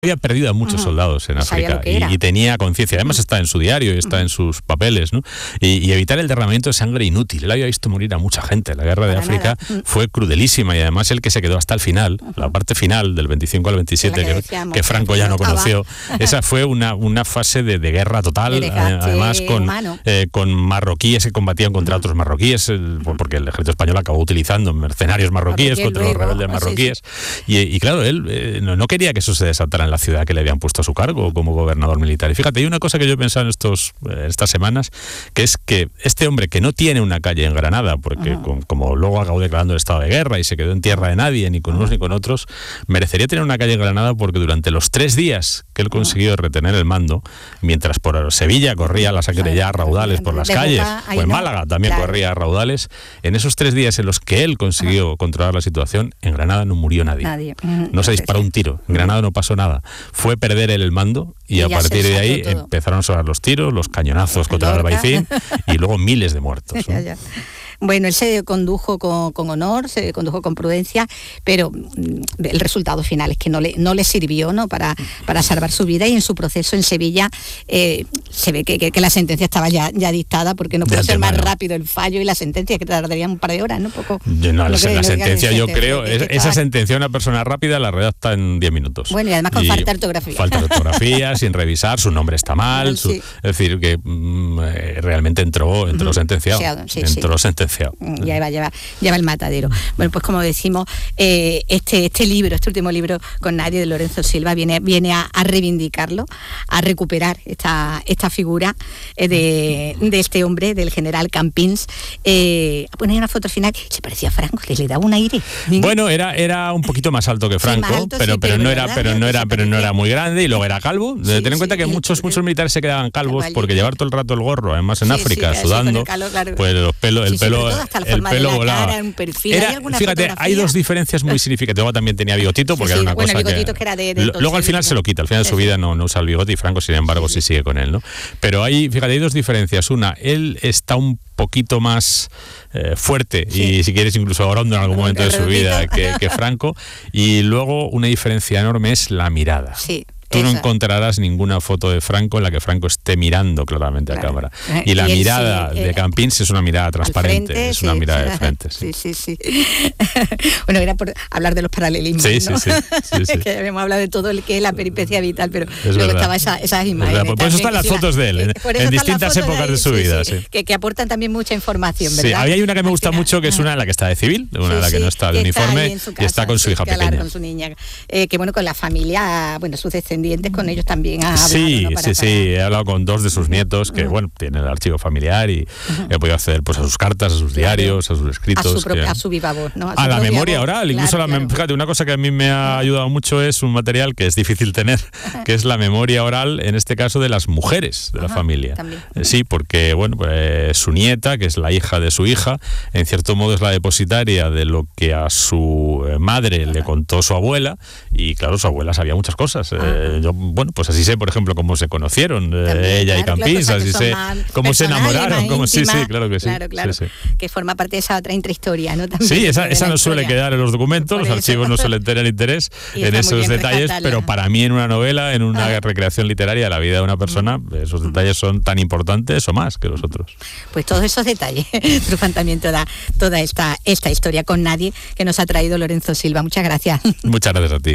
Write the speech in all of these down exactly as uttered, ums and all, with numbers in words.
había perdido a muchos uh-huh. soldados en África y, y tenía conciencia. Además está en su diario y está uh-huh. en sus papeles, ¿no? Y, y evitar el derramamiento de sangre inútil. Él había visto morir a mucha gente. La guerra de Para África nada. fue crudelísima y además el que se quedó hasta el final, uh-huh. la parte final del veinticinco al veintisiete, que, decíamos, que Franco ya no conoció. Esa fue una, una fase de, de guerra total, de además con, eh, con marroquíes que combatían contra uh-huh. otros marroquíes, el, porque el ejército español acabó utilizando mercenarios marroquíes Marroquí contra luego, los rebeldes marroquíes. Sí, sí. Y, y claro, él eh, no, no quería que eso se desatara en la ciudad que le habían puesto a su cargo como gobernador militar. Y fíjate, hay una cosa que yo he pensado en estos, eh, estas semanas, que es que este hombre que no tiene una calle en Granada, porque uh-huh. con, como luego acabó declarando el estado de guerra y se quedó en tierra de nadie, ni con unos uh-huh. ni con otros, merecería tener una calle en Granada porque durante los tres días que él consiguió retener el mando, mientras por Sevilla corría la sangre ya a raudales por las de calles, Boca, o en no. Málaga también claro. corría a raudales, en esos tres días en los que él consiguió uh-huh. controlar la situación, en Granada no murió nadie. nadie. Uh-huh. No se disparó un tiro, en Granada no pasó nada. Fue perder el mando y, y a partir de ahí todo. empezaron a sonar los tiros, los cañonazos contra el Albaicín y luego miles de muertos, ¿no? ya, ya. Bueno, él se condujo con, con honor, se condujo con prudencia, pero el resultado final es que no le, no le sirvió, ¿no? para, para salvar su vida, y en su proceso en Sevilla eh, se ve que, que, que la sentencia estaba ya, ya dictada, porque no puede ser más rápido el fallo y la sentencia, que tardaría un par de horas, ¿no? Poco, yo no, no la, creo, la no sentencia, yo creo, que, que, que esa estaba... sentencia una persona rápida la redacta en diez minutos. Bueno, y además con y falta de ortografía. Falta de ortografía, sin revisar, su nombre está mal, sí. su, es decir, que mm, realmente entró, entró uh-huh. sentenciado, sí, entró sí. sentenciado. Ya va, ya va, ya va el matadero. Bueno, pues como decimos, eh, este, este libro, este último libro con Nadie, de Lorenzo Silva, viene, viene a, a reivindicarlo, a recuperar esta, esta figura eh, de, de este hombre, del general Campins. Eh, a poner una foto final, se parecía a Franco, que le daba un aire. Bueno, era, era un poquito más alto que Franco, sí, alto, pero, sí, pero, pero, no era, pero, no era, pero no era muy grande, y luego era calvo. Sí, Ten en sí, cuenta que sí, muchos, sí, muchos militares se quedaban calvos porque llevar todo el rato el gorro, además en sí, África, sí, sudando, el calor, claro. pues los pelos, el sí, pelo... El pelo volaba. Cara, un perfil, era, ¿hay alguna fíjate, fotografía? Hay dos diferencias muy significativas. Luego también tenía bigotito, porque sí, sí, era una bueno, cosa que... que era de, de luego al final se lo quita, al final de su vida no, no usa el bigote, y Franco, sin embargo, sí, sí sigue con él, ¿no? Pero hay, fíjate, hay dos diferencias. Una, él está un poquito más eh, fuerte sí. y, si quieres, incluso orondo en algún momento de su vida que, que Franco. Y luego una diferencia enorme es la mirada. Sí. Tú Esa. no encontrarás ninguna foto de Franco en la que Franco esté mirando claramente claro. a cámara. Y la y mirada sí, de Campins es una mirada transparente, frente, es una sí, mirada de frente. Sí, sí, sí. sí. Bueno, era por hablar de los paralelismos, sí, ¿no? sí, sí, sí, sí. Que habíamos hablado de todo lo que es la peripecia vital, pero es luego verdad. estaba esa, esas imágenes. Por eso están las fotos de él, en, en distintas épocas de, de su sí, vida. Sí, sí. Que, que aportan también mucha información, ¿verdad? Sí, había una que me gusta mucho, que es una en la que está de civil, una en la que no está de uniforme, y está con su hija pequeña. Con su niña. Que bueno, con la familia, bueno, sus descendientes, con ellos también. También ha hablado, sí, ¿no? Para, sí, sí, para... he hablado con dos de sus nietos que, uh-huh. bueno, tienen el archivo familiar y uh-huh. he podido acceder pues a sus cartas, a sus diarios, a sus escritos. A su, propia, que... a su viva voz, ¿no? A, a la memoria voz. oral, incluso claro, la claro. fíjate, una cosa que a mí me ha ayudado mucho es un material que es difícil tener, que es la memoria oral, en este caso de las mujeres de uh-huh. la familia. Eh, sí, porque, bueno, pues su nieta, que es la hija de su hija, en cierto modo es la depositaria de lo que a su madre uh-huh. le contó su abuela, y claro, su abuela sabía muchas cosas. Uh-huh. Eh, yo, bueno, pues así sé, por ejemplo, cómo se conocieron también, ella claro, y Campins, claro, así sé cómo se enamoraron, cómo sí, sí, claro que sí. Claro, claro, sí, sí. Que forma parte de esa otra intrahistoria, ¿no? También sí, esa, esa no suele quedar en los documentos, por los eso. archivos no suelen tener interés en esos detalles, rescatarla. Pero para mí en una novela, en una ah. recreación literaria de la vida de una persona, esos detalles son tan importantes o más que los otros. Pues todos esos detalles trufan también toda, toda esta, esta historia con Nadie, que nos ha traído Lorenzo Silva. Muchas gracias. Muchas gracias a ti.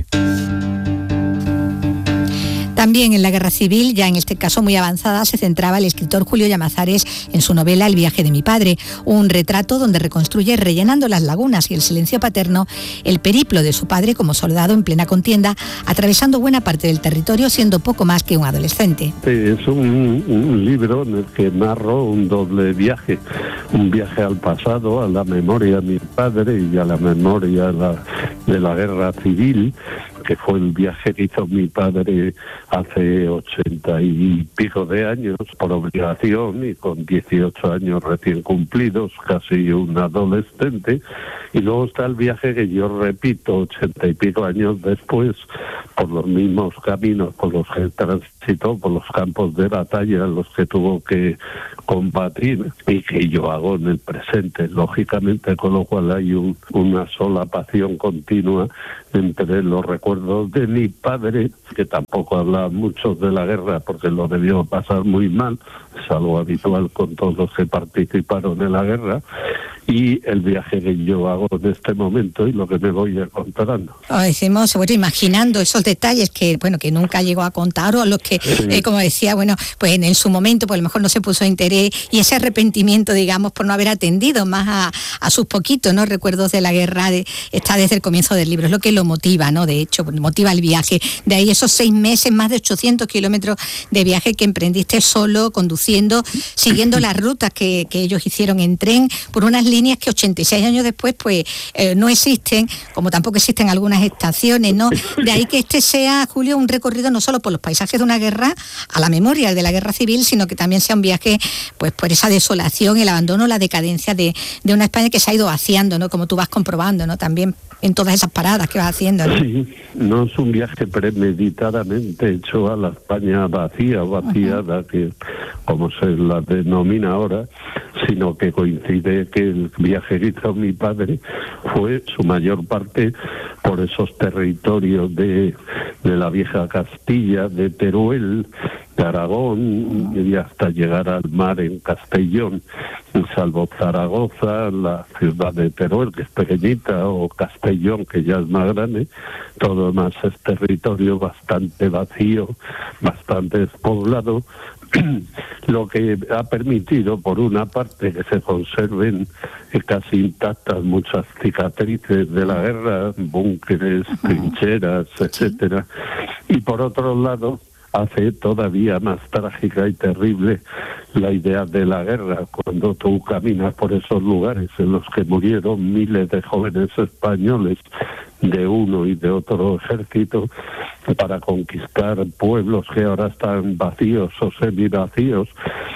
También en la Guerra Civil, ya en este caso muy avanzada, se centraba el escritor Julio Llamazares en su novela El viaje de mi padre, un retrato donde reconstruye, rellenando las lagunas y el silencio paterno, el periplo de su padre como soldado en plena contienda, atravesando buena parte del territorio siendo poco más que un adolescente. Es un, un libro en el que narro un doble viaje, un viaje al pasado, a la memoria de mi padre y a la memoria de la, de la Guerra Civil, que fue el viaje que hizo mi padre hace ochenta y pico de años por obligación y con dieciocho años recién cumplidos, casi un adolescente. Y luego está el viaje que yo repito ochenta y pico años después por los mismos caminos por los que transitó, por los campos de batalla en los que tuvo que combatir y que yo hago en el presente, lógicamente, con lo cual hay un, una solapación continua entre los recuerdos de mi padre, que tampoco hablaba mucho de la guerra porque lo debió pasar muy mal, es algo habitual con todos los que participaron en la guerra, y el viaje que yo hago en este momento y lo que me voy encontrando. O decimos, bueno, imaginando esos detalles que, bueno, que nunca llegó a contar, o los que, sí. eh, como decía, bueno, pues en, en su momento, pues a lo mejor no se puso interés, y ese arrepentimiento, digamos, por no haber atendido más a, a sus poquitos, ¿no?, recuerdos de la guerra, de, está desde el comienzo del libro, es lo que lo motiva, ¿no?, de hecho, motiva el viaje. De ahí esos seis meses, más de ochocientos kilómetros de viaje que emprendiste solo, conduciendo, siguiendo las rutas que, que ellos hicieron en tren, por unas líneas que ochenta y seis años después pues eh, no existen, como tampoco existen algunas estaciones, ¿no? De ahí que este sea, Julio, un recorrido no solo por los paisajes de una guerra, a la memoria de la guerra civil, sino que también sea un viaje pues por esa desolación, el abandono, la decadencia de, de una España que se ha ido vaciando, ¿no?, como tú vas comprobando, ¿no?, también en todas esas paradas que vas haciendo, ¿no? Sí, no es un viaje premeditadamente hecho a la España vacía, vaciada, uh-huh. que como se la denomina ahora, sino que coincide que el viaje que hizo mi padre fue su mayor parte por esos territorios de, de la vieja Castilla, de Teruel, de Aragón, y hasta llegar al mar en Castellón, salvo Zaragoza, la ciudad de Teruel, que es pequeñita, o Castellón, que ya es más grande. Todo más es territorio bastante vacío, bastante despoblado, lo que ha permitido, por una parte, que se conserven eh, casi intactas muchas cicatrices de la guerra, búnkeres, trincheras, etcétera, y por otro lado hace todavía más trágica y terrible la idea de la guerra, cuando tú caminas por esos lugares en los que murieron miles de jóvenes españoles de uno y de otro ejército para conquistar pueblos que ahora están vacíos o semivacíos,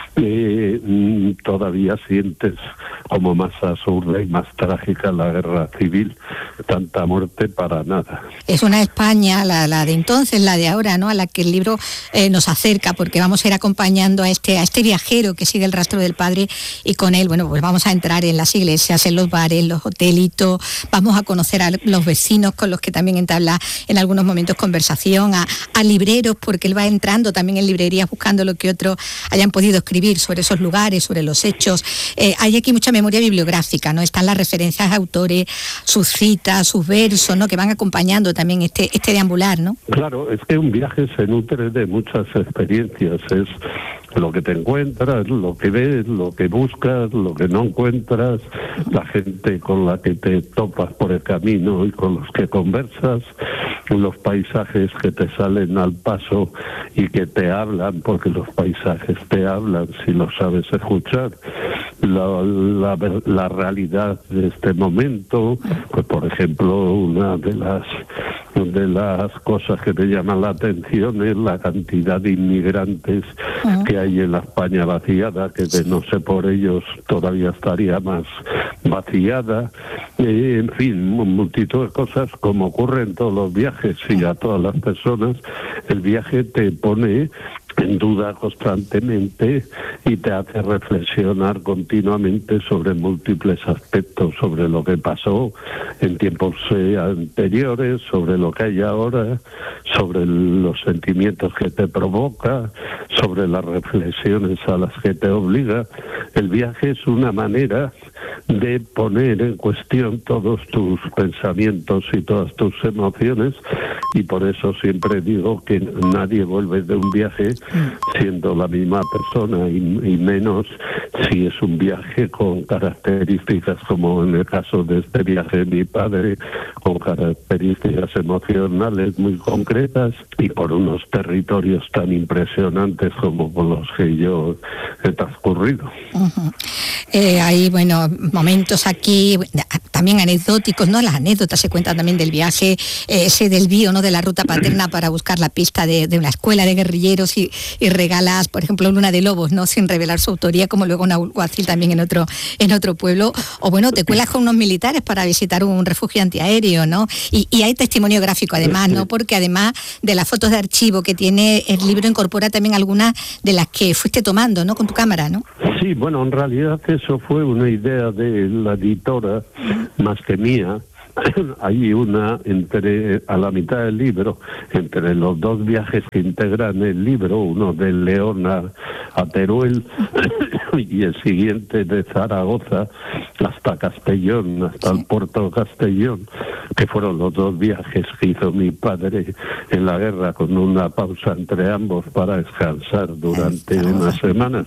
eh, todavía sientes como más absurda y más trágica la guerra civil, tanta muerte para nada. Es una España, la, la de entonces, la de ahora, ¿no?, a la que el libro eh, nos acerca, porque vamos a ir acompañando a este, a este viajero que sigue el rastro del padre, y con él, bueno, pues vamos a entrar en las iglesias, en los bares, en los hotelitos, vamos a conocer a los vecinos con los que también entabla en algunos momentos conversación, a, a libreros, porque él va entrando también en librerías buscando lo que otros hayan podido escribir sobre esos lugares, sobre los hechos. Eh, hay aquí mucha memoria bibliográfica, ¿no? Están las referencias a autores, sus citas, sus versos, ¿no?, que van acompañando también este, este deambular, ¿no? Claro, es que un viaje se nutre de muchas experiencias, es lo que te encuentras, lo que ves, lo que buscas, lo que no encuentras, la gente con la que te topas por el camino y con los que conversas, los paisajes que te salen al paso y que te hablan, porque los paisajes te hablan si lo sabes escuchar, la, la, la realidad de este momento, pues por ejemplo, una de las de las cosas que me llaman la atención es la cantidad de inmigrantes uh-huh. que hay en la España vaciada, que de no ser por ellos todavía estaría más vaciada, eh, en fin, multitud de cosas, como ocurre en todos los viajes y a todas las personas. El viaje te pone en duda constantemente y te hace reflexionar continuamente sobre múltiples aspectos, sobre lo que pasó en tiempos eh, anteriores, sobre lo que hay ahora, sobre los sentimientos que te provoca, sobre las reflexiones a las que te obliga. El viaje es una manera de poner en cuestión todos tus pensamientos y todas tus emociones, y por eso siempre digo que nadie vuelve de un viaje siendo la misma persona, y, y menos si es un viaje con características como en el caso de este viaje de mi padre, con características emocionales muy concretas y por unos territorios tan impresionantes como por los que yo he transcurrido. Uh-huh. Eh, hay, bueno, momentos aquí también anecdóticos, ¿no? Las anécdotas se cuentan también del viaje, eh, ese desvío, ¿no?, de la ruta paterna para buscar la pista de, de una escuela de guerrilleros, y, y regalas, por ejemplo, Luna de Lobos, ¿no?, sin revelar su autoría, como luego un alguacil también en otro, en otro pueblo, o bueno, te cuelas con unos militares para visitar un refugio antiaéreo, ¿no? Y, y hay testimonio gráfico además, ¿no? Porque además de las fotos de archivo que tiene el libro, incorpora también algunas de las que fuiste tomando, ¿no? Con tu cámara, ¿no? Sí, bueno, en realidad eso fue una idea de la editora más que mía. Hay una entre a la mitad del libro, entre los dos viajes que integran el libro, uno de León a, a Teruel y el siguiente de Zaragoza hasta Castellón, hasta el puerto de Castellón, que fueron los dos viajes que hizo mi padre en la guerra, con una pausa entre ambos para descansar durante unas semanas.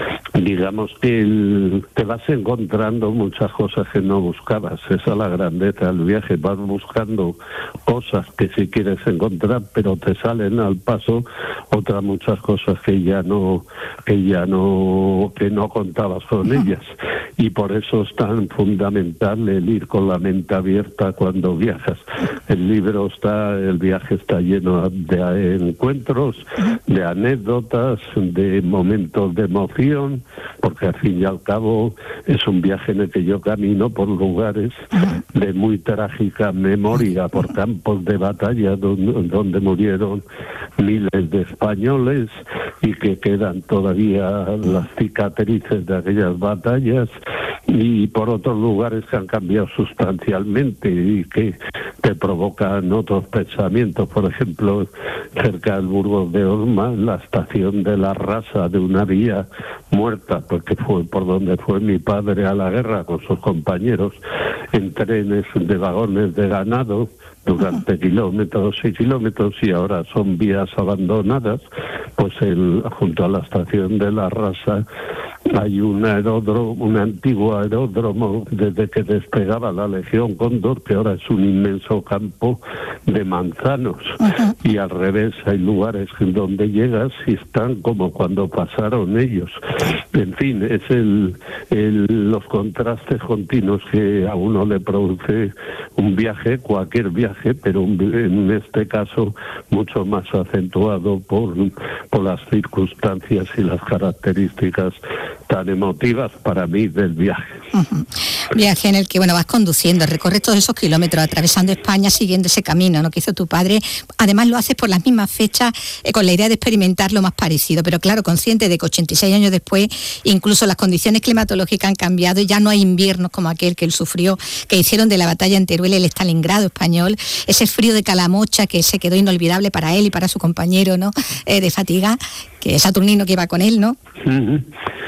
Digamos que el, te vas encontrando muchas cosas que no buscabas. Esa es la grandeza del viaje. Vas buscando cosas que sí quieres encontrar, pero te salen al paso otras muchas cosas que ya no que ya no que no contabas con ellas. Y por eso es tan fundamental el ir con la mente abierta cuando viajas. El libro está, el viaje está lleno de encuentros, de anécdotas, de momentos de emoción, porque al fin y al cabo es un viaje en el que yo camino por lugares de muy trágica memoria, por campos de batalla donde, donde murieron miles de españoles y que quedan todavía las cicatrices de aquellas batallas, y por otros lugares que han cambiado sustancialmente y que te provocan otros pensamientos. Por ejemplo, cerca del Burgos de Osma, la estación de la Rasa, de una vía muerta, porque fue por donde fue mi padre a la guerra con sus compañeros, en trenes de vagones de ganado durante kilómetros y kilómetros, y ahora son vías abandonadas. Pues el, junto a la estación de la Rasa hay un aeródromo, un antiguo aeródromo desde que despegaba la Legión Cóndor, que ahora es un inmenso campo de manzanos. Uh-huh. Y al revés, hay lugares donde llegas y están como cuando pasaron ellos. En fin, es el, el los contrastes continuos que a uno le produce un viaje, cualquier viaje, pero un, en este caso mucho más acentuado por, por las circunstancias y las características tan emotivas para mí del viaje. Uh-huh. Viaje en el que, bueno, vas conduciendo, recorres todos esos kilómetros, atravesando España, siguiendo ese camino, ¿no?, que hizo tu padre. Además lo haces por las mismas fechas, eh, con la idea de experimentar lo más parecido, pero claro, consciente de que ochenta y seis años después, incluso las condiciones climatológicas han cambiado y ya no hay inviernos como aquel que él sufrió, que hicieron de la batalla en Teruel el Stalingrado español, ese frío de Calamocha que se quedó inolvidable para él y para su compañero, ¿no?, eh, de fatiga, que es Saturnino, que iba con él, ¿no? Uh-huh.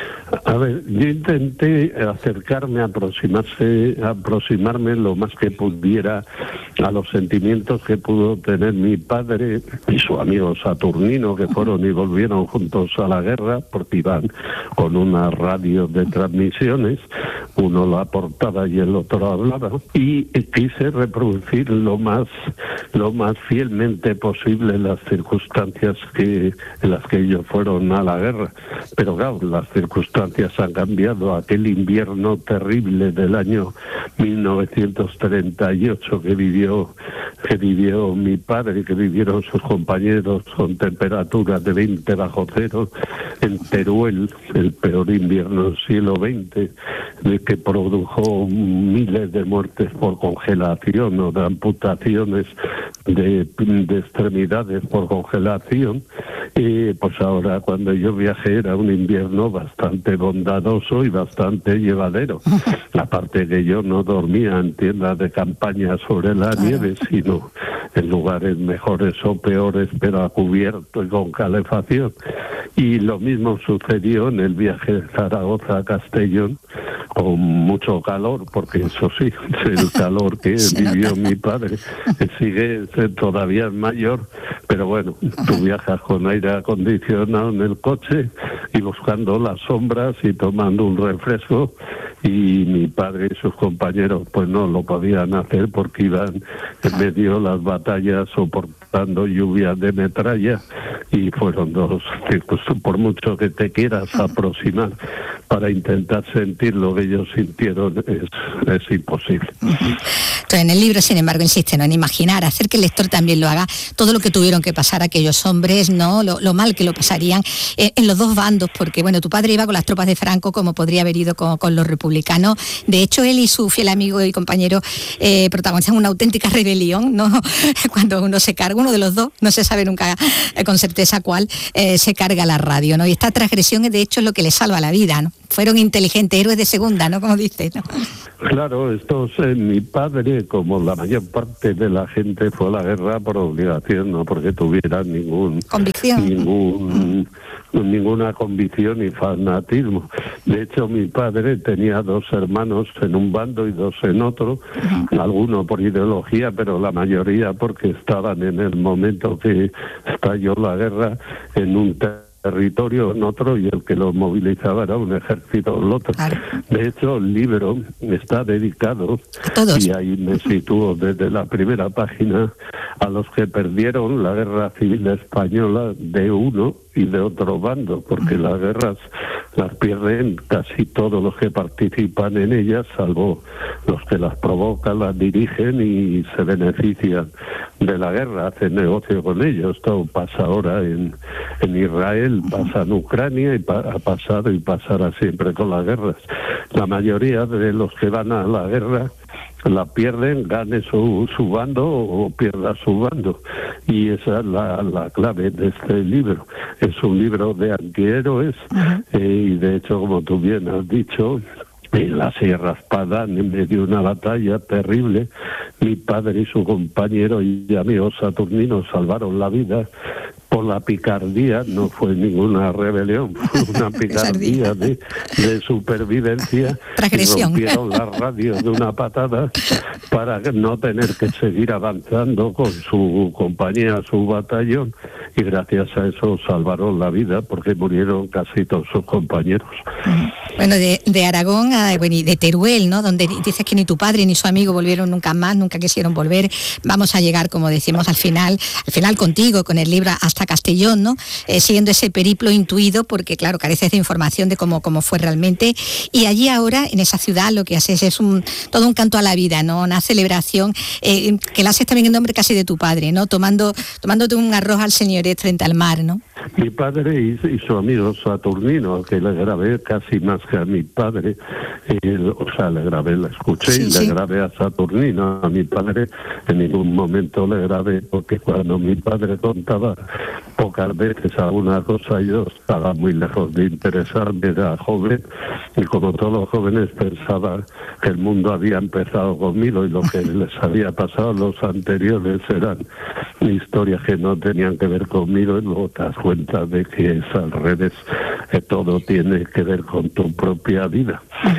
A ver, yo intenté acercarme, aproximarse, aproximarme lo más que pudiera a los sentimientos que pudo tener mi padre y su amigo Saturnino, que fueron y volvieron juntos a la guerra, porque iban con una radio de transmisiones, uno la aportaba y el otro hablaba, y quise reproducir lo más lo más fielmente posible las circunstancias que en las que ellos fueron a la guerra. Pero claro, las circunstancias han cambiado. Aquel invierno terrible del año mil novecientos treinta y ocho que vivió que vivió mi padre, que vivieron sus compañeros con temperaturas de veinte bajo cero en Teruel, el peor invierno del siglo veinte, que produjo miles de muertes por congelación o de amputaciones de, de extremidades por congelación. Y pues ahora, cuando yo viajé, era un invierno bastante bondadoso y bastante llevadero. Aparte que yo no dormía en tiendas de campaña sobre la nieve, sino en lugares mejores o peores, pero a cubierto y con calefacción. Y lo mismo sucedió en el viaje de Zaragoza a Castellón, con mucho calor, porque eso sí, el calor que vivió mi padre sigue todavía mayor, pero bueno, tú viajas con aire acondicionado en el coche y buscando las sombras y tomando un refresco, y mi padre y sus compañeros pues no lo podían hacer porque iban en medio de las batallas soportando lluvia de metralla, y fueron dos circunstancias. Por mucho que te quieras aproximar para intentar sentir lo que ellos sintieron es, es imposible. Entonces, en el libro, sin embargo, insiste, ¿no?, en imaginar, hacer que el lector también lo haga, todo lo que tuvieron que pasar aquellos hombres, ¿no?, lo, lo mal que lo pasarían eh, en los dos bandos, porque bueno, tu padre iba con las tropas de Franco, como podría haber ido con, con los republicanos. De hecho, él y su fiel amigo y compañero eh, protagonizan una auténtica rebelión, ¿no? Cuando uno se carga, uno de los dos, no se sabe nunca eh, con certeza cuál, eh, se carga la radio, ¿no? Y esta transgresión, de hecho, es lo que les salva la vida, ¿no? Fueron inteligentes, héroes de segunda, ¿no?, como dices, ¿no? Claro, estos, eh, mi padre, como la mayor parte de la gente, fue a la guerra por obligación, no porque tuviera ningún convicción, ningún mm. ninguna convicción ni fanatismo. De hecho, mi padre tenía dos hermanos en un bando y dos en otro, uh-huh. algunos por ideología, pero la mayoría porque estaban en el momento que estalló la guerra en un ter- territorio en otro, y el que los movilizaba era un ejército el otro. Claro. De hecho, el libro está dedicado, y ahí me sitúo desde la primera página, a los que perdieron la guerra civil española de uno y de otro bando, porque las guerras las pierden casi todos los que participan en ellas, salvo los que las provocan, las dirigen y se benefician de la guerra, hacen negocio con ellos. Esto pasa ahora en, en Israel, pasa en Ucrania, y pa- ha pasado y pasará siempre con las guerras. La mayoría de los que van a la guerra la pierden, gane su, su bando o pierda su bando, y esa es la, la clave de este libro. Es un libro de antihéroes, uh-huh. eh, y de hecho, como tú bien has dicho, en la Sierra Espada, en medio de una batalla terrible, mi padre y su compañero y amigo Saturnino salvaron la vida por la picardía. No fue ninguna rebelión, fue una picardía de, de supervivencia. Transgresión. Rompieron la radio de una patada para no tener que seguir avanzando con su compañía, su batallón, y gracias a eso salvaron la vida, porque murieron casi todos sus compañeros. Bueno, de, de Aragón a, bueno, y de Teruel, ¿no?, donde dices que ni tu padre ni su amigo volvieron nunca más, nunca quisieron volver. Vamos a llegar, como decimos, al final, al final contigo, con el libro, hasta Castellón, ¿no?, eh, siguiendo ese periplo intuido, porque claro, careces de información de cómo, cómo fue realmente. Y allí ahora, en esa ciudad, lo que haces es un todo un canto a la vida, ¿no?, una celebración, eh, que la haces también en nombre casi de tu padre, ¿no?, tomando tomándote un arroz al señoret frente al mar, ¿no? Mi padre y, y su amigo Saturnino, que le grabé casi más que a mi padre, eh, o sea, le grabé, la escuché, sí, y sí. le grabé a Saturnino. A mi padre en ningún momento le grabé, porque cuando mi padre contaba pocas veces alguna cosa, yo estaba muy lejos de interesarme, era joven, y como todos los jóvenes pensaba que el mundo había empezado conmigo, y lo que les había pasado a los anteriores eran historias que no tenían que ver conmigo, y luego te das cuenta de que es al revés, que todo tiene que ver con tu propia vida.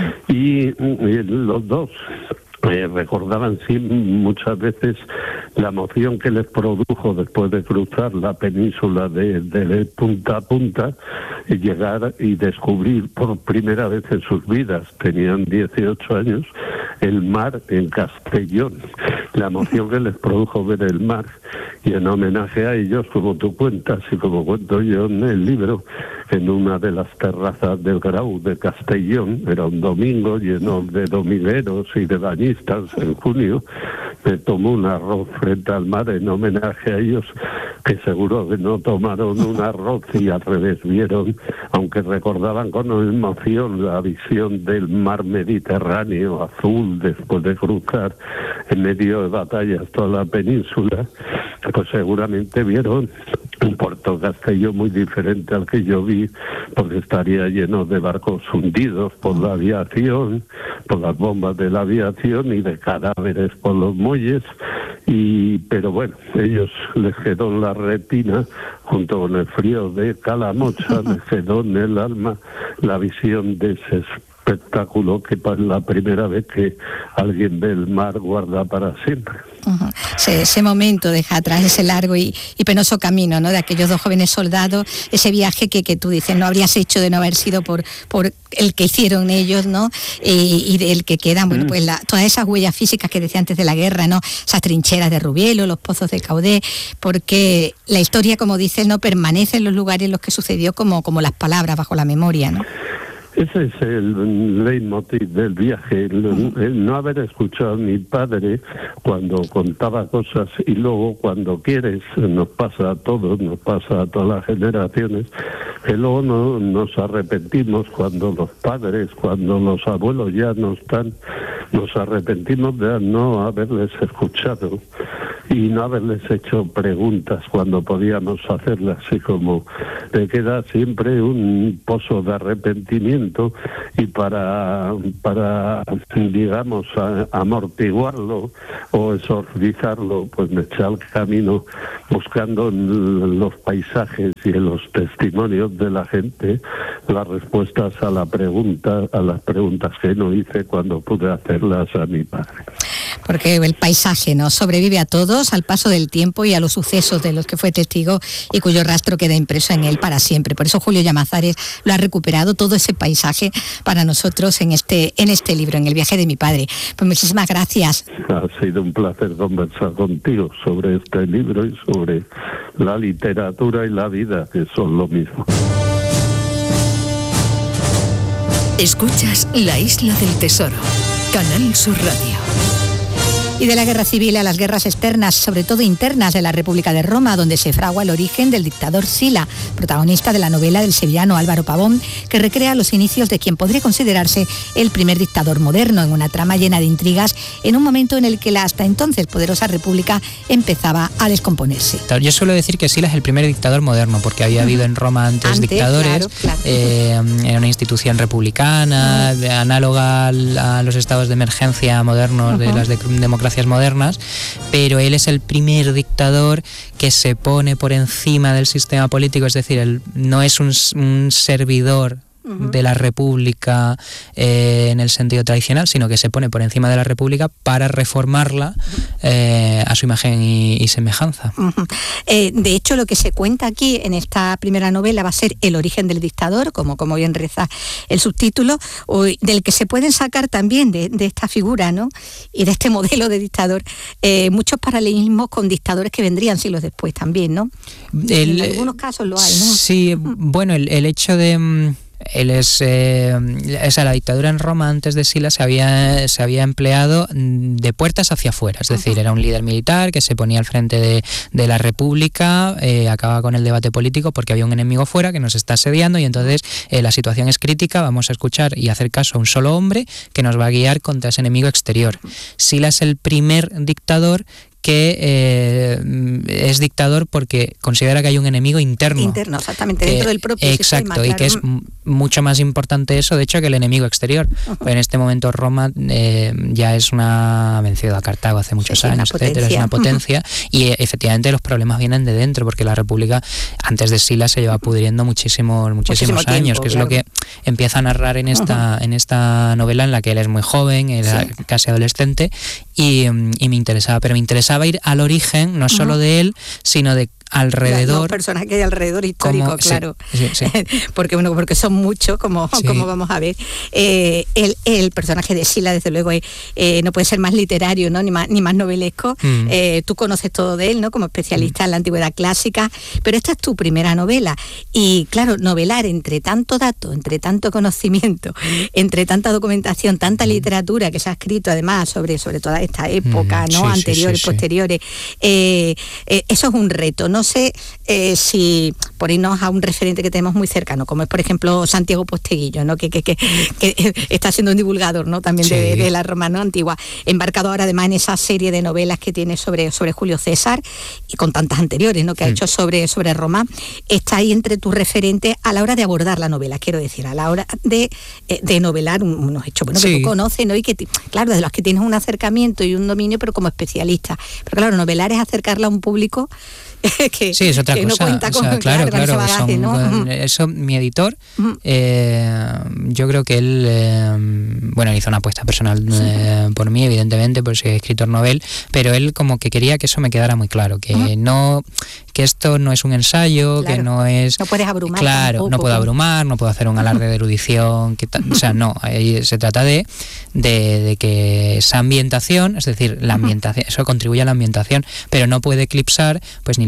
Y, y los dos eh, recordaban sí muchas veces la emoción que les produjo después de cruzar la península de, de punta a punta, y llegar y descubrir por primera vez en sus vidas, tenían dieciocho años, el mar en Castellón. La emoción que les produjo ver el mar, y en homenaje a ellos, como tú cuentas y como cuento yo en el libro, en una de las terrazas del Grau de Castellón, era un domingo lleno de domingueros y de bañistas en junio, me tomó un arroz frente al mar en homenaje a ellos, que seguro que no tomaron un arroz y al revés vieron, aunque recordaban con emoción la visión del mar Mediterráneo azul después de cruzar en medio de batallas toda la península, pues seguramente vieron un Puerto Castellón muy diferente al que yo vi, porque estaría lleno de barcos hundidos por la aviación, por las bombas de la aviación, y de cadáveres por los muelles. Y pero bueno, ellos les quedó en la retina, junto con el frío de Calamocha, les quedó en el alma la visión de ese espectáculo que para la primera vez que alguien ve el mar guarda para siempre. Uh-huh. Ese, ese momento deja atrás ese largo y, y penoso camino, ¿no?, de aquellos dos jóvenes soldados, ese viaje que, que tú dices no habrías hecho de no haber sido por, por el que hicieron ellos, ¿no?, y, y del que quedan, bueno, pues la, todas esas huellas físicas que decía antes de la guerra, ¿no?, esas trincheras de Rubielo, los pozos de Caudé, porque la historia, como dices, no permanece en los lugares en los que sucedió como, como las palabras bajo la memoria, ¿no? Ese es el leitmotiv del viaje, el, el no haber escuchado a mi padre cuando contaba cosas y luego cuando quieres, nos pasa a todos, nos pasa a todas las generaciones, que luego no, nos arrepentimos cuando los padres, cuando los abuelos ya no están, nos arrepentimos de no haberles escuchado y no haberles hecho preguntas cuando podíamos hacerlas, y como te queda siempre un pozo de arrepentimiento, y para, para digamos, a, amortiguarlo o exorcizarlo, pues me eché al camino buscando en los paisajes y en los testimonios de la gente las respuestas a la pregunta, a las preguntas que no hice cuando pude hacerlas a mi padre. Porque el paisaje nos sobrevive a todos, al paso del tiempo y a los sucesos de los que fue testigo y cuyo rastro queda impreso en él para siempre. Por eso Julio Llamazares lo ha recuperado, todo ese paisaje, para nosotros en este, en este libro, en El viaje de mi padre. Pues muchísimas gracias. Ha sido un placer conversar contigo sobre este libro y sobre la literatura y la vida, que son lo mismo. Escuchas La Isla del Tesoro, Canal Sur Radio. Y de la guerra civil a las guerras externas, sobre todo internas, de la República de Roma, donde se fragua el origen del dictador Sila, protagonista de la novela del sevillano Álvaro Pavón, que recrea los inicios de quien podría considerarse el primer dictador moderno, en una trama llena de intrigas, en un momento en el que la hasta entonces poderosa república empezaba a descomponerse. Yo suelo decir que Sila es el primer dictador moderno, porque había habido en Roma antes, antes dictadores, claro, claro. Eh, era una institución republicana, uh-huh. análoga a los estados de emergencia modernos, uh-huh. de las de democracias modernas, pero él es el primer dictador que se pone por encima del sistema político, es decir, él no es un, un servidor de la República eh, en el sentido tradicional, sino que se pone por encima de la República para reformarla eh, a su imagen y, y semejanza. Uh-huh. Eh, de hecho, lo que se cuenta aquí en esta primera novela va a ser el origen del dictador, como, como bien reza el subtítulo, o, del que se pueden sacar también de, de esta figura, ¿no? Y de este modelo de dictador, eh, muchos paralelismos con dictadores que vendrían siglos después también, ¿no? El, en algunos casos lo hay, ¿no? Sí, uh-huh. bueno, el, el hecho de... Él es, eh, esa, la dictadura en Roma antes de Sila se había, se había empleado de puertas hacia afuera, es decir, era un líder militar que se ponía al frente de, de la República, eh, acababa con el debate político porque había un enemigo fuera que nos está asediando y entonces eh, la situación es crítica, vamos a escuchar y hacer caso a un solo hombre que nos va a guiar contra ese enemigo exterior. Sila es el primer dictador que eh, es dictador porque considera que hay un enemigo interno. Interno, exactamente, dentro eh, del propio exacto, sistema. Exacto, y claro. que es m- mucho más importante eso, de hecho, que el enemigo exterior. Uh-huh. En este momento Roma eh, ya es una... ha vencido a Cartago hace muchos sí, años, etcétera, es una potencia, uh-huh. y eh, efectivamente los problemas vienen de dentro, porque la República, antes de Sila, se lleva pudriendo muchísimos, muchísimos Muchísimo años, tiempo, que claro. es lo que empieza a narrar en esta, uh-huh. en esta novela, en la que él es muy joven, era sí. casi adolescente, y, y me interesaba, pero me interesaba ir al origen, no solo uh-huh. de él, sino de alrededor. Los personajes que hay alrededor histórico, como, claro. Sí, sí, sí. porque bueno, porque son muchos, como, sí. como vamos a ver. Eh, el, el personaje de Sila, desde luego, eh, no puede ser más literario, ¿no? Ni más, ni más novelesco. Mm. Eh, tú conoces todo de él, ¿no? Como especialista mm. en la antigüedad clásica, pero esta es tu primera novela. Y claro, novelar entre tanto dato, entre tanto conocimiento, entre tanta documentación, tanta literatura que se ha escrito además sobre, sobre toda esta época, mm. ¿no? Sí, anteriores, sí, sí, posteriores. Eh, eh, eso es un reto. No sé eh, si por irnos a un referente que tenemos muy cercano, como es por ejemplo Santiago Posteguillo, ¿no? que, que, que, que está siendo un divulgador, ¿no? también sí. de, de la Roma, ¿no? antigua, embarcado ahora además en esa serie de novelas que tiene sobre, sobre Julio César y con tantas anteriores, ¿no? que ha mm. hecho sobre, sobre Roma, está ahí entre tus referentes a la hora de abordar la novela, quiero decir, a la hora de, de novelar unos hechos bueno, sí. que tú conoces, ¿no? y que, claro, de los que tienes un acercamiento y un dominio, pero como especialista. Pero claro, novelar es acercarla a un público que, sí, es otra que cosa. no cuenta con, o sea, claro, claro, claro, con ese bagaje, son, ¿no? Eso, mi editor, uh-huh. eh, yo creo que él, eh, bueno, hizo una apuesta personal eh, por mí, evidentemente, por ser escritor novel, pero él como que quería que eso me quedara muy claro, que uh-huh. no, que esto no es un ensayo, claro. que no es... No puedes abrumar. Claro, tampoco. no puedo abrumar, no puedo hacer un alarde de erudición, que o sea, no, ahí se trata de, de, de que esa ambientación, es decir, la ambientación, uh-huh. eso contribuye a la ambientación, pero no puede eclipsar, pues ni los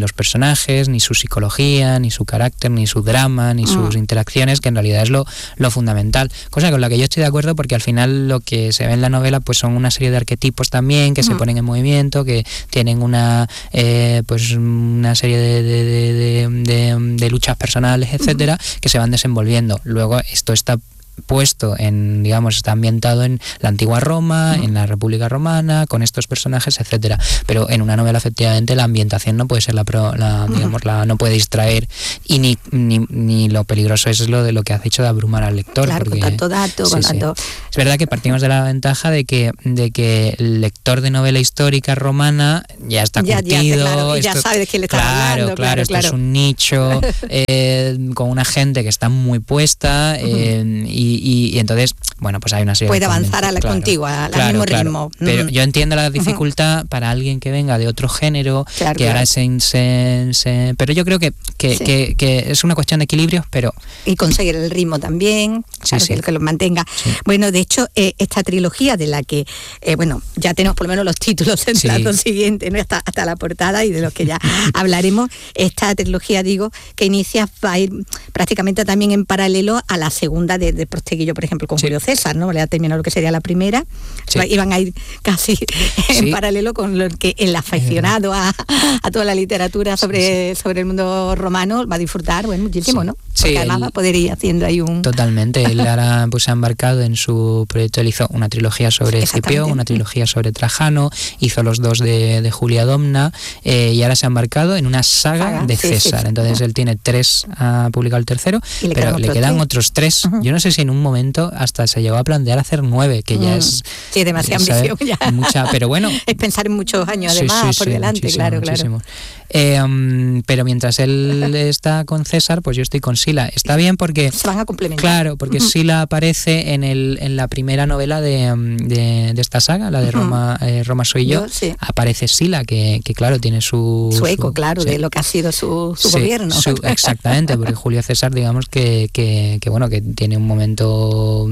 los personajes, ni su psicología, ni su carácter, ni su drama, ni sus mm. interacciones, que en realidad es lo, lo fundamental. Cosa con la que yo estoy de acuerdo, porque al final lo que se ve en la novela pues son una serie de arquetipos también que mm. se ponen en movimiento, que tienen una eh, pues una serie de, de, de, de, de, de luchas personales, etcétera, mm. que se van desenvolviendo. Luego esto está puesto en, digamos, está ambientado en la antigua Roma, uh-huh. en la República Romana, con estos personajes, etcétera. Pero en una novela, efectivamente, la ambientación no puede ser la, pro, la uh-huh. digamos, la no puede distraer, y ni, ni ni lo peligroso es lo de lo que has hecho de abrumar al lector. Claro, porque, con tanto dato, sí, con sí. tanto... Es verdad que partimos de la ventaja de que de que el lector de novela histórica romana ya está ya, curtido, ya, claro, esto, ya sabe de quién le está claro, hablando. Claro, claro, esto claro. es un nicho eh, con una gente que está muy puesta eh, uh-huh. y Y, y, y entonces, bueno, pues hay una serie puede de avanzar a la claro, contigo, al claro, mismo claro. ritmo. Pero mm. yo entiendo la dificultad uh-huh. para alguien que venga de otro género, claro, que claro. ahora se, se, se... Pero yo creo que, que, sí. que, que es una cuestión de equilibrios, pero... Y conseguir el ritmo también, sí, claro, sí. que, que los mantenga. Sí. Bueno, de hecho, eh, esta trilogía de la que, eh, bueno, ya tenemos por lo menos los títulos centrados sí. siguientes, ¿no? hasta, hasta la portada, y de los que ya hablaremos. Esta trilogía, digo, que inicia, va a ir prácticamente también en paralelo a la segunda de, de Prosteguillo, por ejemplo, con sí. Julio César, ¿no? Le ha terminado lo que sería la primera, sí. iban a ir casi sí. en paralelo con lo que el aficionado a, a toda la literatura sobre, sí, sí. sobre el mundo romano va a disfrutar, bueno, muchísimo, sí. ¿no? Porque sí, además él, va a poder ir haciendo ahí un... Totalmente, él ahora pues, se ha embarcado en su proyecto, él hizo una trilogía sobre Escipión, una trilogía sobre Trajano, hizo los dos de, de Julia Domna, eh, y ahora se ha embarcado en una saga, saga de sí, César, sí, sí. entonces uh-huh. él tiene tres, ha publicado el tercero, le pero quedan le quedan tres. otros tres, uh-huh. yo no sé si en un momento hasta se llegó a plantear hacer nueve, que ya mm. es... Sí, demasiada ambición ya. Mucha, pero bueno... Es pensar en muchos años además sí, sí, por sí, delante, claro, muchísimo. claro. Eh, um, pero mientras él está con César, pues yo estoy con Sila. Está bien porque... Se van a complementar. Claro, porque uh-huh. Sila aparece en el en la primera novela de, de, de esta saga, la de Roma, uh-huh. eh, Roma soy yo. yo sí. Aparece Sila, que, que claro, tiene su... Su eco, su, claro, sí. de lo que ha sido su, su sí, gobierno. Su, exactamente, porque Julio César, digamos que, que, que, bueno, que tiene un momento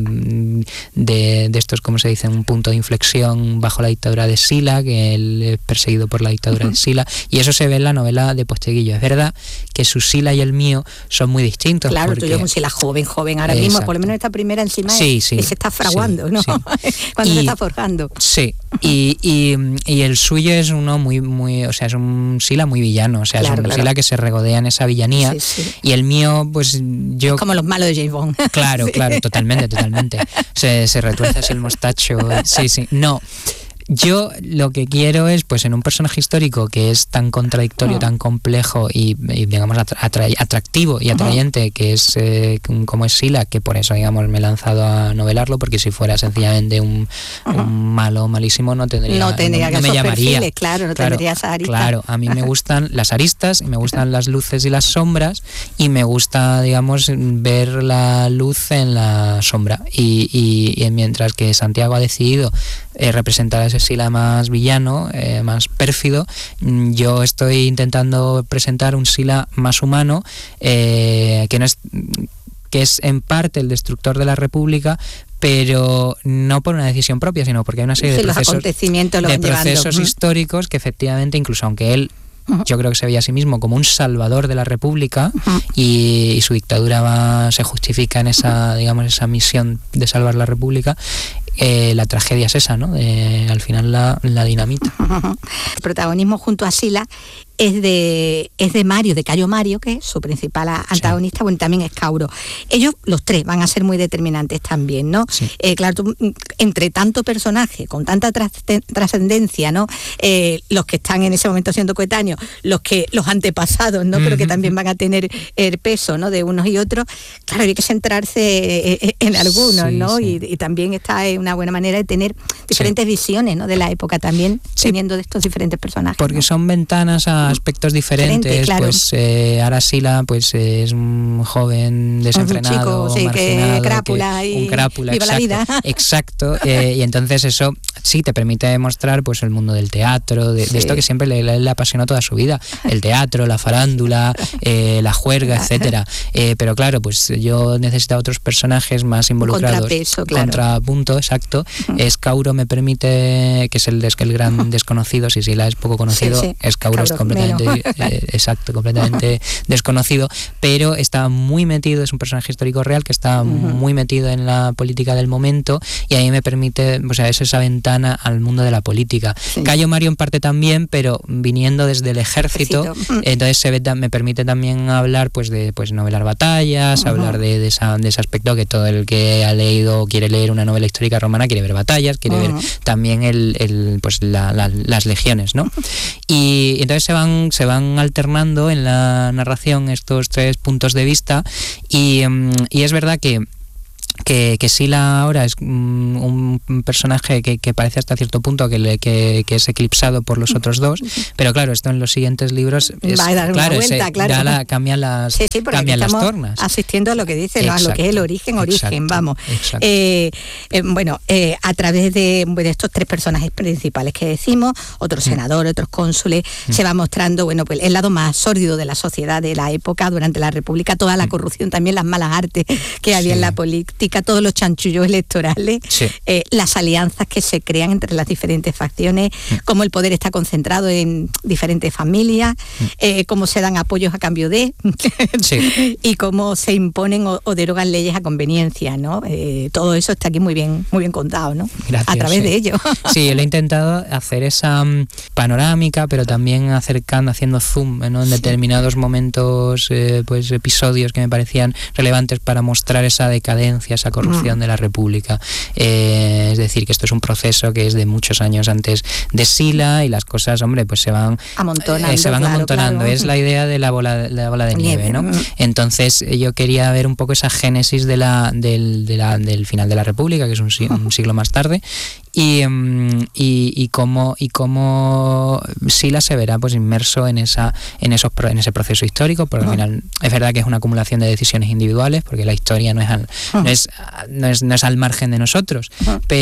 de, de estos, ¿cómo se dice? Un punto de inflexión bajo la dictadura de Sila, que él es perseguido por la dictadura uh-huh. de Sila, y eso se ve en la novela de Posteguillo. Es verdad que su Sila y el mío son muy distintos. Claro, porque... tú y yo con Sila joven, joven, ahora Exacto. mismo, por lo menos esta primera encima sí, es, sí, que se está fraguando, sí, ¿no? Sí. Cuando y, se está forjando. Sí, y, y, y el suyo es uno muy, muy, o sea, es un Sila muy villano, o sea, claro, es un claro. Sila que se regodea en esa villanía, sí, sí. y el mío, pues yo... Es como los malos de James Bond. Claro, sí. claro, totalmente, totalmente. Se, se retuerce así el mostacho, sí, sí, no... Yo lo que quiero es, pues en un personaje histórico que es tan contradictorio, oh. tan complejo y, y digamos, atra- atractivo y atrayente, oh. que es eh, como es Sila, que por eso, digamos, me he lanzado a novelarlo, porque si fuera sencillamente un, oh. un malo malísimo no tendría, no, tendría no, no me llamaría. Perfiles, claro, no claro, tendría esa arista. Claro, a mí me gustan las aristas, y me gustan las luces y las sombras, y me gusta, digamos, ver la luz en la sombra. Y, y, y mientras que Santiago ha decidido eh, representar a ese Sila más villano, eh, más pérfido, yo estoy intentando presentar un Sila más humano, eh, que no es que es en parte el destructor de la República, pero no por una decisión propia, sino porque hay una serie sí, de procesos, acontecimientos lo de van procesos llevando. históricos que efectivamente, incluso aunque él yo creo que se veía a sí mismo como un salvador de la República, uh-huh. y, y su dictadura va, se justifica en esa, digamos, esa misión de salvar la República. Eh, la tragedia es esa, ¿no? Eh, al final la, la dinamita. Uh-huh. El protagonismo junto a Sila es de es de Mario, de Cayo Mario, que es su principal antagonista, sí. bueno, también es Cauro. Ellos, los tres, van a ser muy determinantes también, ¿no? Sí. Eh, claro, tú, entre tanto personaje, con tanta trascendencia, ¿no? Eh, los que están en ese momento siendo coetáneos, los que los antepasados, ¿no? Uh-huh. Pero que también van a tener el peso, ¿no? De unos y otros. Claro, hay que centrarse en algunos, sí, ¿no? Sí. Y, y también esta es una buena manera de tener diferentes sí. visiones, ¿no? De la época también, sí. teniendo de estos diferentes personajes. Porque ¿no? son ventanas a aspectos diferentes, Diferente, claro. pues eh, ahora Sila pues eh, es un joven desenfrenado, un chico, sí, marginado, que crápula que, y un crápula, viva exacto, la vida. Exacto, eh, y entonces eso sí te permite demostrar pues el mundo del teatro, de, sí. de esto que siempre le, le, le apasionó toda su vida, el teatro, la farándula, eh, la juerga, etcétera. Eh, pero claro, pues yo necesito otros personajes más involucrados. Contrapeso, claro. Contrapunto, exacto. Uh-huh. Es Cauro me permite, que es el, des, el gran desconocido, si Sila es poco conocido, sí, sí. es Cauro, Cauro es completamente completamente, eh, exacto, completamente desconocido, pero está muy metido, es un personaje histórico real que está uh-huh. muy metido en la política del momento y a mí me permite, o sea, es esa ventana al mundo de la política. Sí. Cayo Mario en parte también, pero viniendo desde el ejército, ejército. entonces se ve, me permite también hablar pues de pues novelar batallas, uh-huh. hablar de, de, esa, de ese aspecto que todo el que ha leído, quiere leer una novela histórica romana, quiere ver batallas, quiere uh-huh. ver también el, el pues la, la, las legiones, ¿no? Y entonces se van, se van alternando en la narración estos tres puntos de vista y, y es verdad que Que, que Sila ahora es um, un personaje que, que parece hasta cierto punto que, le, que, que es eclipsado por los otros dos, pero claro, esto en los siguientes libros es, va a dar claro, una vuelta, ese, claro. La, cambian las, sí, sí, cambian las tornas. Asistiendo a lo que dice, ¿no? A lo que es el origen, origen, exacto, vamos. Exacto. Eh, eh, bueno, eh, a través de, de estos tres personajes principales que decimos, otros mm. senadores, otros cónsules, mm. se va mostrando, bueno, pues el lado más sórdido de la sociedad de la época, durante la República, toda la corrupción, también las malas artes que había sí. en la política, todos los chanchullos electorales, sí. eh, las alianzas que se crean entre las diferentes facciones, mm. cómo el poder está concentrado en diferentes familias, mm. eh, cómo se dan apoyos a cambio de, sí. y cómo se imponen o, o derogan leyes a conveniencia, ¿no? Eh, todo eso está aquí muy bien, muy bien contado, ¿no? Gracias, a través sí. de ello. Sí, yo le he intentado hacer esa um, panorámica, pero también acercando, haciendo zoom, ¿no? En determinados sí. momentos, eh, pues episodios que me parecían relevantes para mostrar esa decadencia, esa corrupción mm. de la República. Eh, es decir, que esto es un proceso que es de muchos años antes de Sila y las cosas, hombre, pues se van amontonando. Eh, se van claro, amontonando. Claro. Es la idea de la bola, de la bola de nieve, ¿no? Entonces yo quería ver un poco esa génesis de la, del, de la, del final de la República, que es un, un siglo más tarde, y, y, y cómo y cómo Sila se verá pues inmerso en esa en esos en ese proceso histórico, porque al final es verdad que es una acumulación de decisiones individuales, porque la historia no es al, no es, no es, no es al margen de nosotros,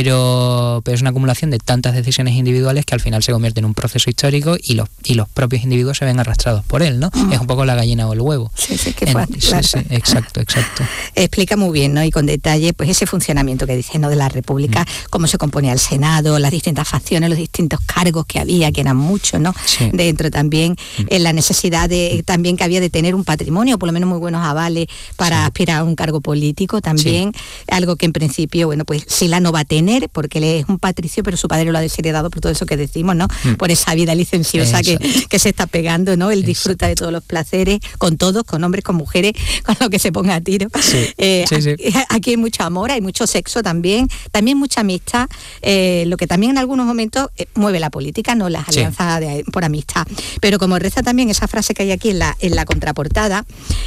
pero, pero es una acumulación de tantas decisiones individuales que al final se convierte en un proceso histórico y los y los propios individuos se ven arrastrados por él, ¿no? Uh-huh. Es un poco la gallina o el huevo. Sí, sí, que fue, en, claro. sí, sí, exacto, exacto. Explica muy bien, ¿no? Y con detalle, pues ese funcionamiento que dice, ¿no? De la República, uh-huh. cómo se componía el Senado, las distintas facciones, los distintos cargos que había, que eran muchos, ¿no? Sí. Dentro también, uh-huh. eh, la necesidad de también que había de tener un patrimonio, por lo menos muy buenos avales para sí. aspirar a un cargo político también, sí. algo que en principio, bueno, pues Sila no va a tener, porque él es un patricio, pero su padre lo ha desheredado por todo eso que decimos, ¿no? Uh-huh. Por esa vida licenciosa que, que se está pegando, ¿no? Él Exacto. disfruta de todos los placeres, con todos, con hombres, con mujeres, con lo que se ponga a tiro. Sí. Eh, sí, sí. Aquí, aquí hay mucho amor, hay mucho sexo también, también mucha amistad, eh, lo que también en algunos momentos eh, mueve la política, no las alianzas sí. de, por amistad. Pero como reza también esa frase que hay aquí en la, en la contraportada,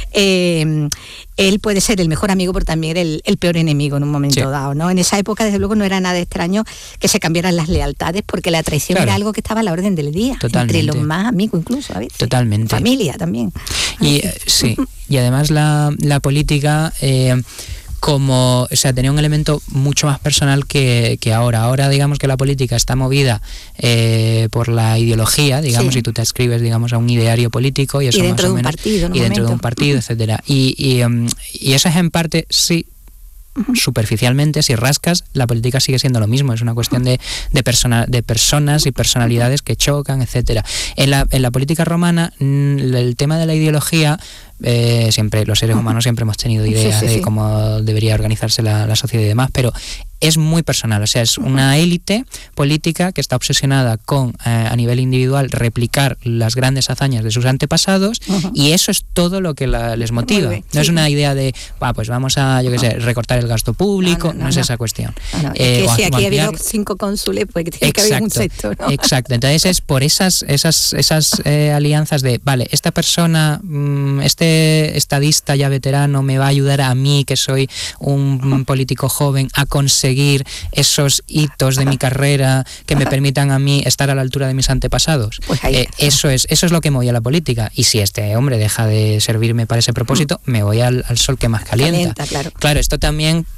eh, él puede ser el mejor amigo, pero también el, el peor enemigo en un momento sí. dado, ¿no? En esa época, desde luego, no era nada extraño que se cambiaran las lealtades, porque la traición claro. era algo que estaba a la orden del día, Totalmente. entre los más amigos incluso, a veces. Totalmente. Familia también. Y eh, sí, y además la, la política... Eh, como, o sea, tenía un elemento mucho más personal que, que ahora. Ahora, digamos que la política está movida eh, por la ideología, digamos, sí. y tú te escribes, digamos, a un ideario político y eso y dentro más o de un menos, partido, y dentro de un partido, etcétera. Y, y, um, y eso es en parte, sí, Uh-huh. superficialmente, si rascas, la política sigue siendo lo mismo, es una cuestión de, de, persona, de personas y personalidades que chocan, etcétera. En la, en la política romana, el tema de la ideología, eh, siempre los seres humanos siempre hemos tenido ideas sí, sí, de sí. cómo debería organizarse la, la sociedad y demás, pero es muy personal, o sea, es una élite política que está obsesionada con, eh, a nivel individual, replicar las grandes hazañas de sus antepasados, uh-huh. y eso es todo lo que la, les motiva. Bien, no sí. es una idea de, ah, pues vamos a, yo qué sé, recortar el gasto público, no, no, no, no es no. esa cuestión. No, no. Eh, es que si aquí ha habido cinco cónsules, pues tiene exacto, que haber un sector, ¿no? Exacto, entonces es por esas esas esas eh, alianzas de, vale, esta persona, este estadista ya veterano me va a ayudar a mí, que soy un uh-huh. político joven, a conseguir esos hitos de mi carrera que me permitan a mí estar a la altura de mis antepasados. Pues eh, eso es eso es lo que movía la política. Y si este hombre deja de servirme para ese propósito, me voy al, al sol que más calienta. calienta claro. claro, esto también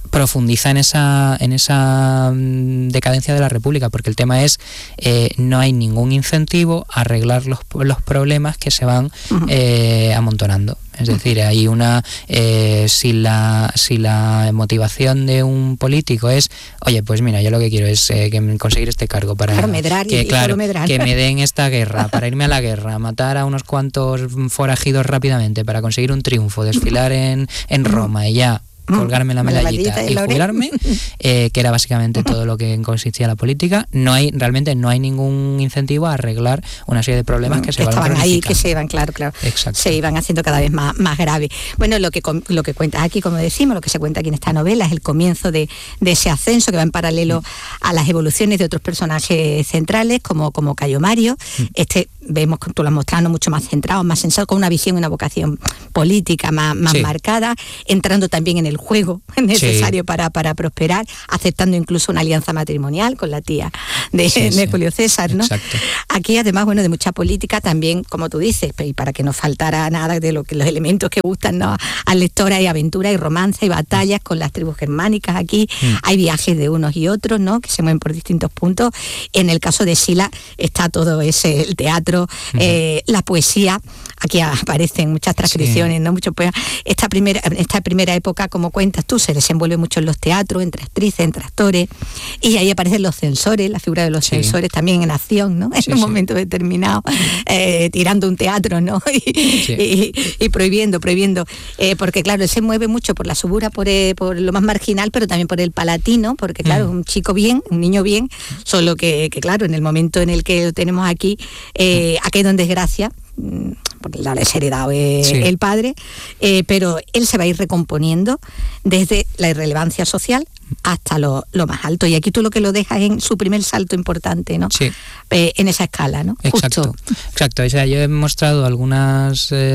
profundiza en esa en esa decadencia de la República, porque el tema es eh, no hay ningún incentivo a arreglar los, los problemas que se van eh, amontonando. Es decir, hay una eh, si la si la motivación de un político es, oye, pues mira, yo lo que quiero es eh, que conseguir este cargo para claro, medrar, que, y, claro, y medrar. que me den esta guerra, para irme a la guerra, matar a unos cuantos forajidos rápidamente para conseguir un triunfo, desfilar en, en Roma y ya colgarme la medallita y jubilarme, eh, que era básicamente todo lo que consistía la política. No hay realmente no hay ningún incentivo a arreglar una serie de problemas que, que se van estaban ahí, que se iban, claro, claro, Exacto. se iban haciendo cada vez más, más graves. Bueno, lo que lo que cuentas aquí, como decimos, lo que se cuenta aquí en esta novela es el comienzo de, de ese ascenso que va en paralelo mm. a las evoluciones de otros personajes centrales, como, como Cayo Mario. Mm. Este vemos, tú lo has mostrado, mucho más centrado, más sensato, con una visión y una vocación política más, más sí. marcada, entrando también en el juego necesario sí. para, para prosperar, aceptando incluso una alianza matrimonial con la tía de, sí, de sí. Julio César, ¿no? Exacto. Aquí, además, bueno, de mucha política también, como tú dices, y para que no faltara nada de lo que los elementos que gustan, ¿no?, al lector, hay aventura y romance y batallas con las tribus germánicas. Aquí mm. hay viajes de unos y otros, ¿no?, que se mueven por distintos puntos. En el caso de Sila está todo ese, el teatro, mm. eh, la poesía. Aquí aparecen muchas transcripciones, sí. ¿no?, muchos poemas. Esta primera, esta primera época, como cuentas tú, se desenvuelve mucho en los teatros, entre actrices, entre actores, y ahí aparecen los censores, la figura de los sí. censores también en acción, ¿no?, en sí, un sí. momento determinado, eh, tirando un teatro, ¿no?, y, sí. y, y prohibiendo, prohibiendo, eh, porque claro, él se mueve mucho por la subura, por, eh, por lo más marginal, pero también por el palatino, porque claro, mm. un chico bien, un niño bien, solo que, que claro, en el momento en el que lo tenemos aquí, eh, ha caído en desgracia, porque la les heredado eh, sí. el padre, eh, pero él se va a ir recomponiendo desde la irrelevancia social hasta lo, lo más alto, y aquí tú lo que lo dejas en su primer salto importante, ¿no? Sí. Eh, en esa escala, ¿no? Exacto, Justo. exacto. O sea, yo he mostrado algunas eh,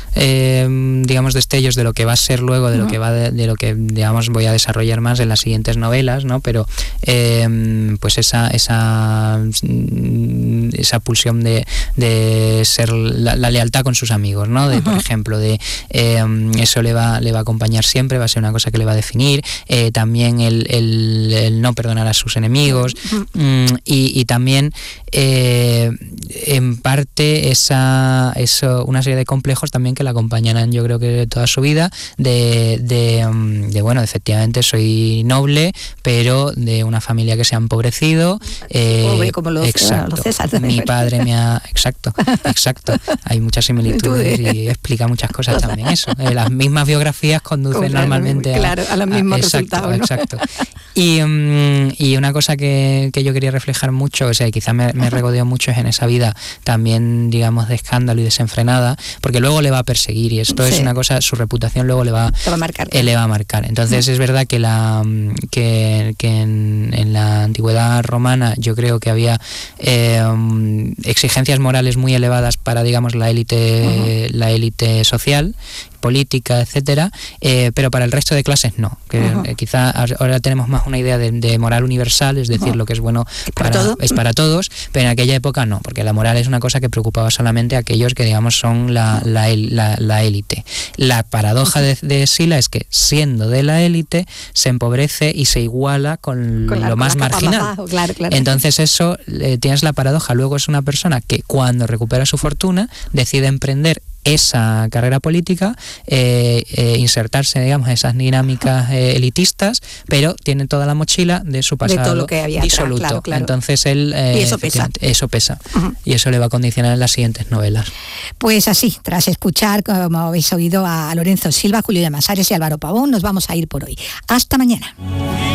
eh, digamos destellos de lo que va a ser luego, de uh-huh. lo que va de, de lo que digamos voy a desarrollar más en las siguientes novelas, ¿no? Pero eh, pues esa esa esa pulsión de, de ser la, la lealtad con sus amigos, ¿no? De, uh-huh. por ejemplo, de eh, eso le va le va a acompañar siempre, va a ser una cosa que le va a definir. Eh, también el, el, el no perdonar a sus enemigos, uh-huh. mm, y, y también eh, en parte esa eso una serie de complejos también que la acompañarán, yo creo que toda su vida, de, de, de bueno, efectivamente soy noble, pero de una familia que se ha empobrecido, eh, pobre como los, exacto, los César. Mi padre me ha exacto, exacto, hay muchas similitudes y explica muchas cosas también eso. Eh, las mismas biografías conducen claro, normalmente a, claro, a los mismos a, exacto, resultados, ¿no? Exacto. Y, um, y una cosa que, que yo quería reflejar mucho, o sea, quizá me, me regodeo mucho es en esa vida también, digamos, de escándalo y desenfrenada, porque luego le va a perseguir y esto sí. es una cosa, su reputación luego le va, va a marcar. Eh, le va a marcar. Entonces sí. es verdad que la que, que en, en la antigüedad romana yo creo que había eh, exigencias morales muy elevadas para, digamos, la élite uh-huh. la élite social, política, etcétera, eh, pero para el resto de clases no, que uh-huh. eh, quizá ahora tenemos más una idea de, de moral universal, es decir, uh-huh. lo que es bueno para, ¿Para todo? es para todos, pero en aquella época no, porque la moral es una cosa que preocupaba solamente a aquellos que, digamos, son la, la, la, la élite. La paradoja uh-huh. de, de Sila es que, siendo de la élite, se empobrece y se iguala con, con la, lo más marginal. Más bajo, claro, claro. Entonces eso, eh, tienes la paradoja, luego es una persona que cuando recupera su fortuna decide emprender esa carrera política, eh, eh, insertarse, digamos, en esas dinámicas eh, elitistas, pero tiene toda la mochila de su pasado de todo lo que había disoluto. Atrás, claro, claro. Entonces él eh, y eso pesa. Eso pesa. Uh-huh. Y eso le va a condicionar en las siguientes novelas. Pues así, tras escuchar, como habéis oído, a Lorenzo Silva, Julio de Masares y Álvaro Pavón, nos vamos a ir por hoy. Hasta mañana.